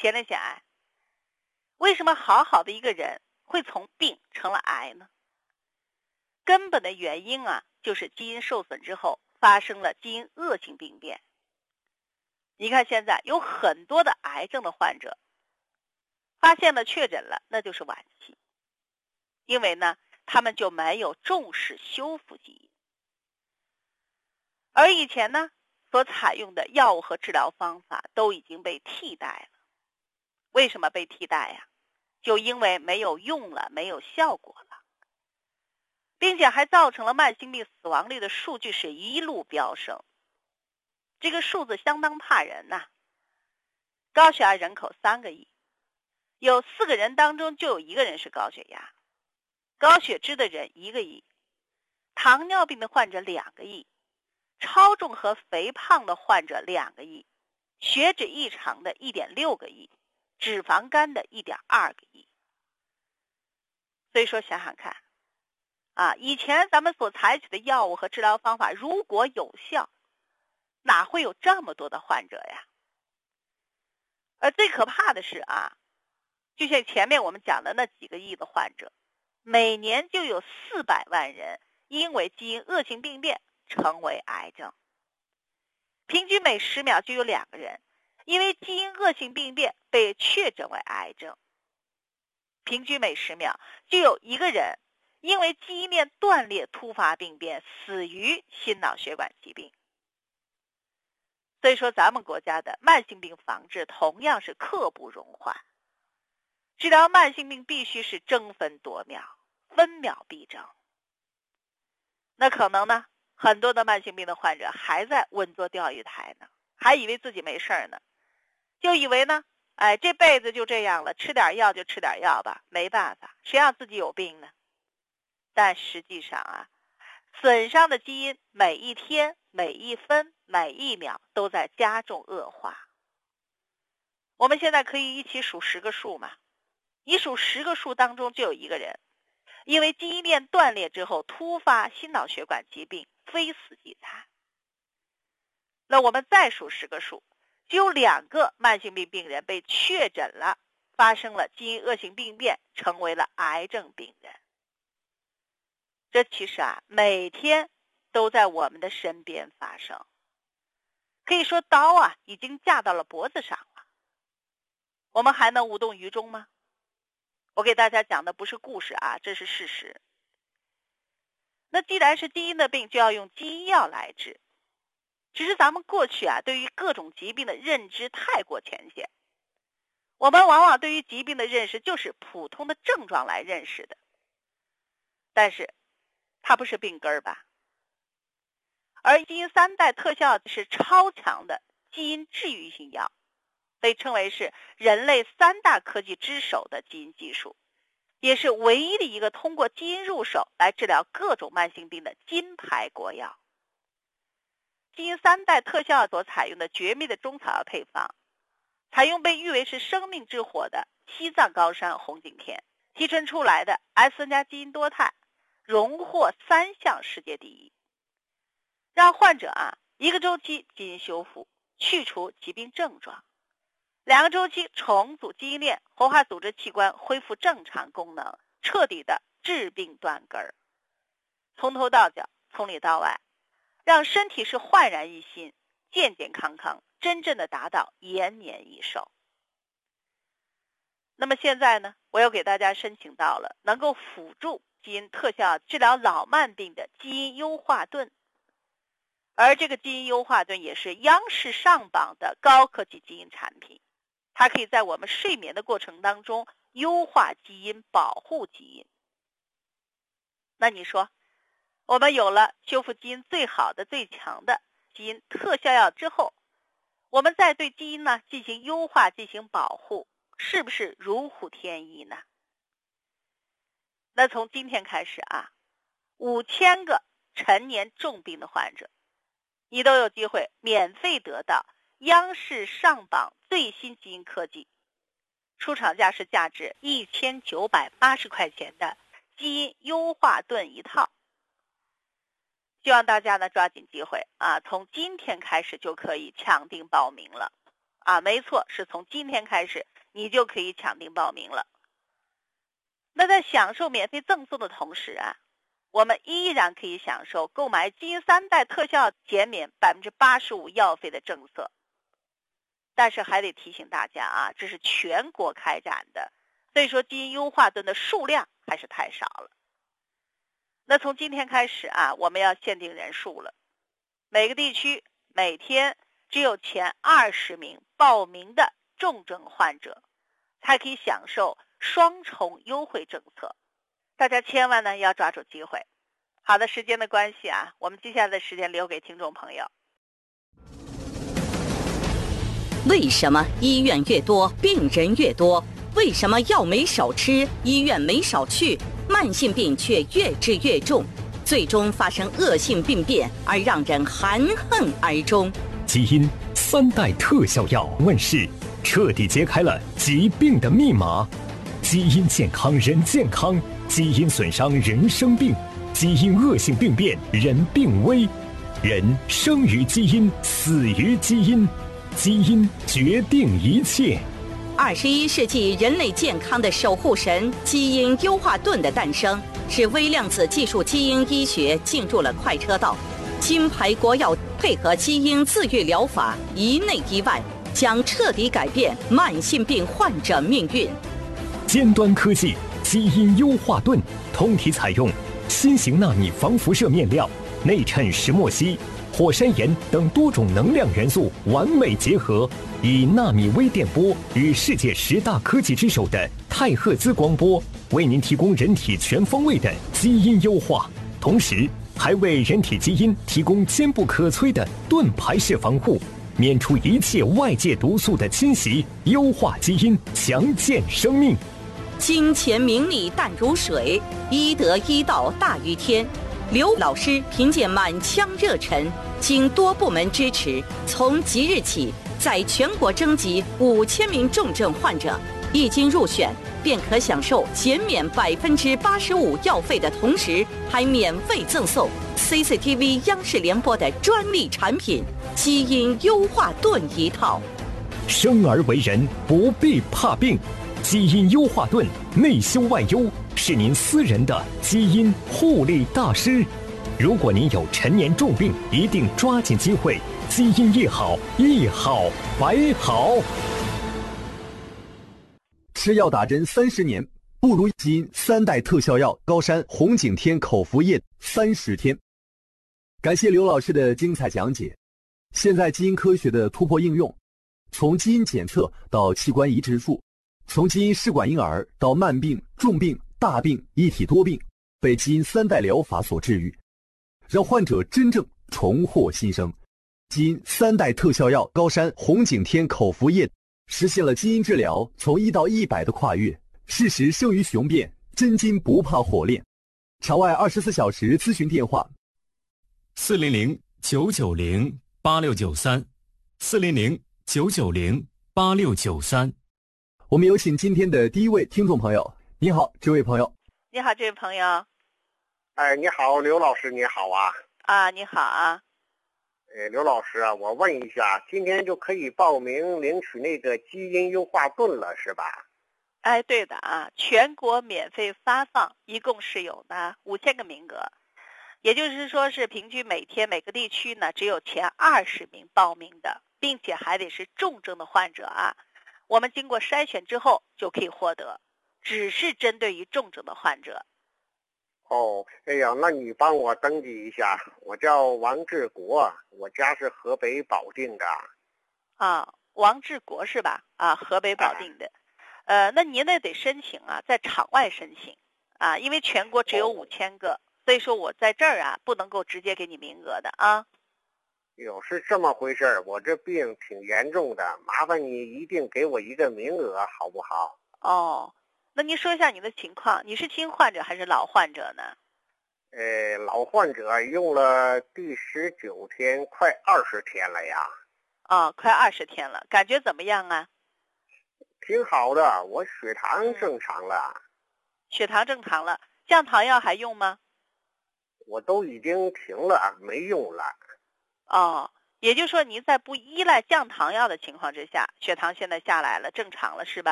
前列腺癌。为什么好好的一个人会从病成了癌呢？根本的原因就是基因受损之后发生了基因恶性病变。你看现在有很多的癌症的患者发现了确诊了，那就是晚期，因为呢他们就没有重视修复基因。而以前呢所采用的药物和治疗方法都已经被替代了。为什么被替代呀？就因为没有用了，没有效果了，并且还造成了慢性病死亡率的数据是一路飙升。这个数字相当怕人呐。高血压人口3个亿，有4个人当中就有1个人是高血压，高血脂的人1个亿，糖尿病的患者2个亿，超重和肥胖的患者2个亿，血脂异常的1.6个亿，脂肪肝的1.2个亿。所以说想想看以前咱们所采取的药物和治疗方法如果有效，哪会有这么多的患者呀？而最可怕的是就像前面我们讲的那几个亿的患者，每年就有400万人因为基因恶性病变成为癌症，平均每10秒就有2个人因为基因恶性病变被确诊为癌症，平均每10秒就有1个人因为基因链断裂突发病变死于心脑血管疾病。所以说咱们国家的慢性病防治同样是刻不容缓，治疗慢性病必须是争分夺秒，分秒必争。那可能呢很多的慢性病的患者还在稳坐钓鱼台呢，还以为自己没事呢，就以为呢这辈子就这样了，吃点药就吃点药吧，没办法，谁让自己有病呢？但实际上损伤的基因每一天、每一分、每一秒都在加重恶化。我们现在可以一起数10个数嘛？你数10个数当中就有1个人因为基因链断裂之后突发心脑血管疾病非死即残。那我们再数10个数，就有2个慢性病病人被确诊了，发生了基因恶性病变，成为了癌症病人。这其实每天都在我们的身边发生，可以说刀已经架到了脖子上了，我们还能无动于衷吗？我给大家讲的不是故事这是事实。那既然是基因的病，就要用基因药来治。只是咱们过去对于各种疾病的认知太过浅显，我们往往对于疾病的认识就是普通的症状来认识的，但是它不是病根吧？而基因3代特效是超强的基因治愈性药，被称为是人类3大科技之首的基因技术，也是唯一的一个通过基因入手来治疗各种慢性病的金牌国药。基因3代特效所采用的绝密的中草药配方，采用被誉为是生命之火的西藏高山红景天提纯出来的 S+基因多肽，荣获3项世界第一，让患者1个周期基因修复，去除疾病症状，2个周期重组基因链，活化组织器官恢复正常功能，彻底的治病断根儿，从头到脚，从里到外，让身体是焕然一新，健健康康，真正的达到延年益寿。那么现在呢，我又给大家申请到了能够辅助基因特效治疗老慢病的基因优化盾，而这个基因优化盾也是央视上榜的高科技基因产品，它可以在我们睡眠的过程当中优化基因，保护基因。那你说我们有了修复基因最好的最强的基因特效药之后，我们再对基因进行优化进行保护，是不是如虎添翼呢？那从今天开始5000个陈年重病的患者，你都有机会免费得到央视上榜最新基因科技，出厂价是价值1980块钱的基因优化盾一套。希望大家抓紧机会从今天开始就可以抢订报名了没错，是从今天开始你就可以抢订报名了。那在享受免费赠送的同时我们依然可以享受购买基因3代特效减免85%药费的政策。但是还得提醒大家这是全国开展的，所以说基因优化盾的数量还是太少了。那从今天开始我们要限定人数了，每个地区每天只有前20名报名的重症患者才可以享受双重优惠政策，大家千万呢要抓住机会。好的，时间的关系我们接下来的时间留给听众朋友。 为什么医院越多病人越多？为什么药没少吃，医院没少去，慢性病却越治越重，最终发生恶性病变而让人含恨而终？ 基因3代特效药问世，彻底揭开了疾病的密码。基因健康人健康，基因损伤人生病，基因恶性病变人病危。人生于基因，死于基因，基因决定一切。 21世纪人类健康的守护神基因优化盾的诞生，使微量子技术基因医学进入了快车道。金牌国药配合基因自愈疗法，一内一外，将彻底改变慢性病患者命运。 尖端科技基因优化盾，通体采用新型纳米防辐射面料，内衬石墨烯、火山岩等多种能量元素完美结合，以纳米微电波与世界10大科技之首的太赫兹光波，为您提供人体全方位的基因优化，同时还为人体基因提供坚不可摧的盾牌式防护，免除一切外界毒素的侵袭，优化基因，强健生命。 金钱名利淡如水，医德医道大于天。刘老师凭借满腔热忱，经多部门支持，从即日起在全国征集5000名重症患者，一经入选便可享受减免85%药费的同时，还免费赠送 CCTV 央视联播的专利产品基因优化盾一套。 生而为人不必怕病，基因优化盾内修外优，是您私人的基因护理大师。如果您有陈年重病，一定抓紧机会，基因一好，一好百好。 吃药打针30年，不如基因3代特效药高山红景天口服液30天。感谢刘老师的精彩讲解。现在基因科学的突破应用，从基因检测到器官移植术，从基因试管婴儿到慢病、重病、大病一体多病，被基因3代疗法所治愈，让患者真正重获新生。基因3代特效药高山红景天口服液实现了基因治疗从1到100的跨越。事实胜于雄辩，真金不怕火炼。场外24小时咨询电话 400-990-8693，400-990-8693。 我们有请今天的第一位听众朋友。你好，这位朋友。 你好，这位朋友。 你好，刘老师，你好你好刘老师我问一下，今天就可以报名领取那个基因优化盾了，是吧？ 对的全国免费发放，一共是有呢5000个名额，也就是说是平均每天每个地区呢只有前20名报名的，并且还得是重症的患者我们经过筛选之后就可以获得，只是针对于重症的患者。 那你帮我登记一下，我叫王志国，我家是河北保定的。 王志国是吧？河北保定的。那您得申请在场外申请因为全国只有5000个，所以说我在这儿不能够直接给你名额的是这么回事，我这病挺严重的，麻烦你一定给我一个名额好不好？ 那您说一下你的情况，你是新患者还是老患者呢？ 老患者，用了第19天，快20天了呀。 快20天了，感觉怎么样啊？ 挺好的，我血糖正常了。 血糖正常了，降糖药还用吗？ 我都已经停了，没用了。 也就是说您在不依赖降糖药的情况之下，血糖现在下来了，正常了是吧？